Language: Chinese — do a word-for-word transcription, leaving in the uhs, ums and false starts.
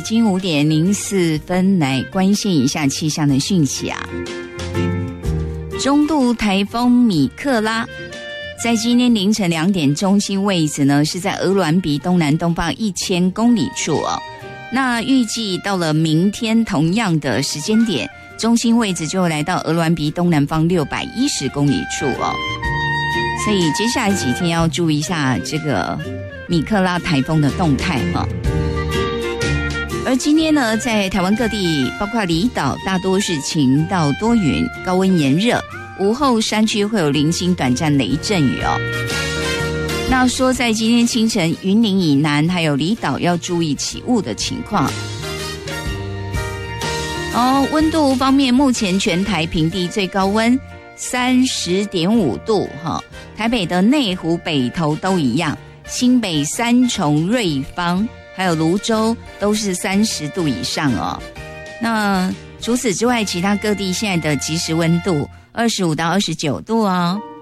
经五点零四分，来关心一下气象的讯息啊。中度台风米克拉在今天凌晨两点，中心位置呢是在鹅銮鼻东南东方一千公里处哦。那预计到了明天同样的时间点，中心位置就会来到鹅銮鼻东南方六百一十公里处哦。所以接下来几天要注意一下这个米克拉台风的动态哦。而今天呢，在台湾各地，包括离岛，大多是晴到多云，高温炎热，午后山区会有零星短暂雷阵雨哦。那说在今天清晨，云林以南还有离岛要注意起雾的情况。哦，温度方面，目前全台平地最高温三十点五度哈，台北的内湖、北投都一样，新北、三重、瑞芳还有泸州都是三十度以上哦。那除此之外，其他各地现在的即时温度二十五到二十九度哦。